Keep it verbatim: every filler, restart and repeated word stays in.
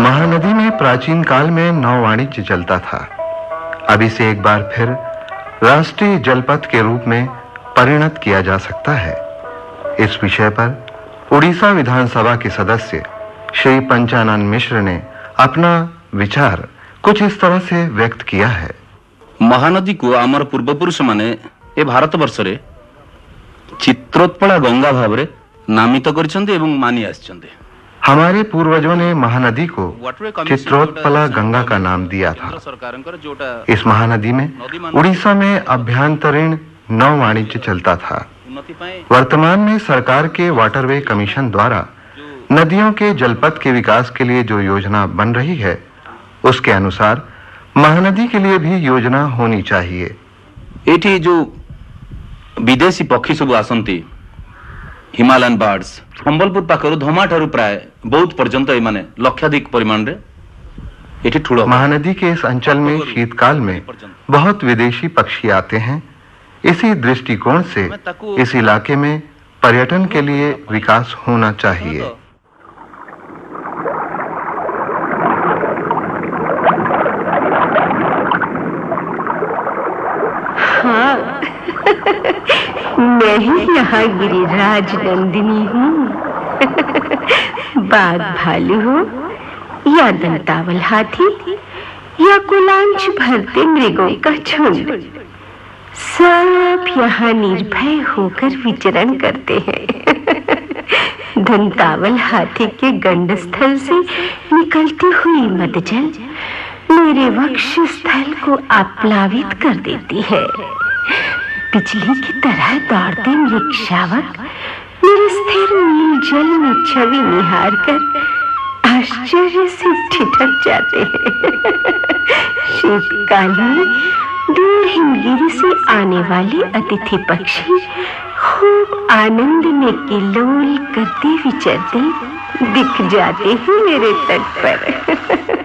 महानदी में प्राचीन काल में नौ वाणिज्य चलता था। अब इसे एक बार फिर राष्ट्रीय जलपथ के रूप में परिणत किया जा सकता है। इस विषय पर उड़ीसा विधानसभा के सदस्य श्री पंचानन मिश्र ने अपना विचार कुछ इस तरह से व्यक्त किया है। महानदी को आमर पूर्वपुरुष माने ए भारत वर्ष रे चित्रोत्पला गंगा भाव रे नामित करछन्ते एवं मानि आछन्ते। हमारे पूर्वजों ने महानदी को चित्रोत्पला गंगा का नाम दिया था। इस महानदी में उड़ीसा में अभ्यंतरीण नौ वाणिज्य चलता था। वर्तमान में सरकार के वाटरवे कमीशन द्वारा नदियों के जलपथ के विकास के लिए जो योजना बन रही है, उसके अनुसार महानदी के लिए भी योजना होनी चाहिए। एठी जो विदेशी पक्षी सब आसंती हिमालयन बर्ड्स संबलपुर पाखरु धमा ठारु प्राय बहुत पर्यंत माने लक्षाधिक परिमाण रे एठी ठुलो महानदी के इस अंचल में शीतकाल में बहुत विदेशी पक्षी आते हैं। इसी दृष्टिकोण से इस इलाके में पर्यटन के लिए विकास होना चाहिए। हाँ, मैं ही यहाँ गिरिराज नंदिनी हूँ। बाघ भालू हो या दंतावल हाथी या कुलांच भरते मृगों का झुंड, सब यहाँ निर्भय होकर विचरण करते हैं। दंतावल हाथी के गंडस्थल से निकलती हुई मदजल मेरे वक्ष स्थल को आप्लावित कर देती है। बिजली की तरह दौड़ते मृग शावक मेरे स्थिर नील जल में छवि निहार कर आश्चर्य से ठिठक जाते हैं। शीतकालीन दूर हिमगिरी से आने वाले अतिथि पक्षी खूब आनंद में किलोल करते विचरते दिख जाते हैं मेरे तट पर।